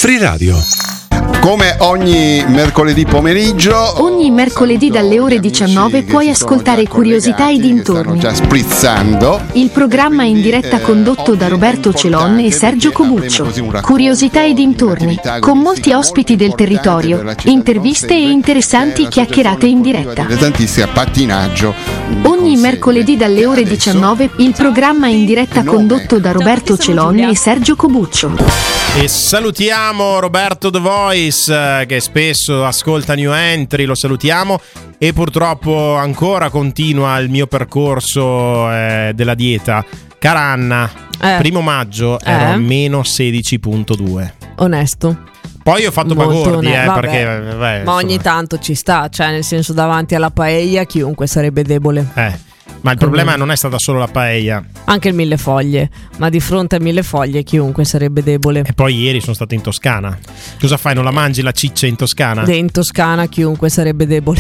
Free Radio. Come ogni mercoledì pomeriggio, ogni mercoledì dalle ore 19 puoi ascoltare Curiosità e dintorni. Stanno già sprizzando. Il programma in diretta condotto da Roberto Celon e Sergio Cobuccio. Curiosità e dintorni, con molti ospiti del territorio, interviste e interessanti chiacchierate in diretta. Tantissimo pattinaggio. Ogni mercoledì dalle ore 19 il programma in diretta condotto da Roberto Celon e Sergio Cobuccio. E salutiamo Roberto The Voice, che spesso ascolta New Entry, lo salutiamo, e purtroppo ancora continua il mio percorso della dieta. Cara Anna, 1 maggio ero a meno 16,2. Onesto. Poi ho fatto pagordi, perché ma ogni tanto ci sta, cioè nel senso, davanti alla paella chiunque sarebbe debole. Ma il problema non è stata solo la paella, anche il millefoglie, ma di fronte a millefoglie chiunque sarebbe debole. E poi ieri sono stato in Toscana. Cosa fai, non la mangi la ciccia in Toscana? In Toscana chiunque sarebbe debole.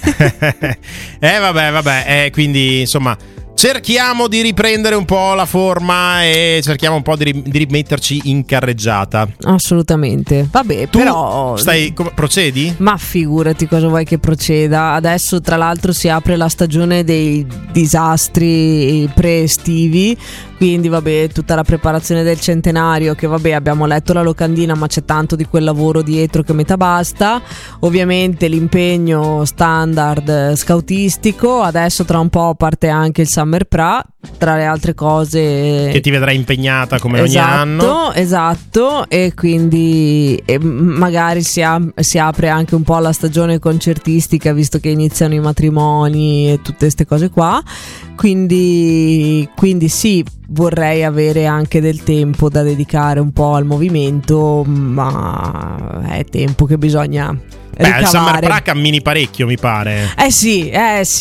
Vabbè, quindi insomma cerchiamo di riprendere un po' la forma e cerchiamo un po' di rimetterci in carreggiata. Assolutamente. Vabbè, tu però procedi? Ma figurati, cosa vuoi che proceda? Adesso tra l'altro si apre la stagione dei disastri pre-estivi, quindi vabbè, tutta la preparazione del centenario, che vabbè, abbiamo letto la locandina, ma c'è tanto di quel lavoro dietro che metà basta. Ovviamente l'impegno standard scoutistico. Adesso tra un po' parte anche il Summer Pra, tra le altre cose, che ti vedrà impegnata come ogni anno. Esatto, e quindi magari si apre anche un po' la stagione concertistica, visto che iniziano i matrimoni e tutte queste cose qua. Quindi sì, vorrei avere anche del tempo da dedicare un po' al movimento, ma è tempo che bisogna ricavare. Il Summer Pra cammini parecchio, mi pare. Sì.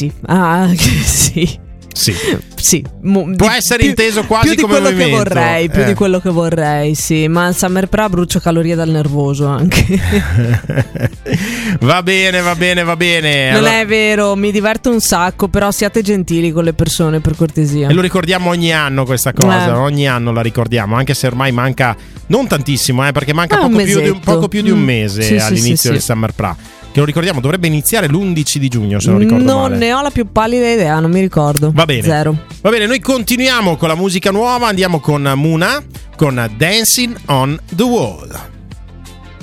Sì. Può essere inteso quasi più come di quello movimento. che vorrei, più di quello che vorrei, sì. Ma al Summer Pra brucio calorie dal nervoso anche. Va bene. Non è vero, mi diverto un sacco, però siate gentili con le persone, per cortesia. E lo ricordiamo ogni anno questa cosa, ogni anno la ricordiamo, anche se ormai manca non tantissimo, perché manca poco più di un mese all'inizio del Summer Pra. Che lo ricordiamo, dovrebbe iniziare l'11 di giugno, se non ricordo male. Non ne ho la più pallida idea, non mi ricordo. Va bene. Zero. Va bene, noi continuiamo con la musica nuova, andiamo con Muna con Dancing on the Wall.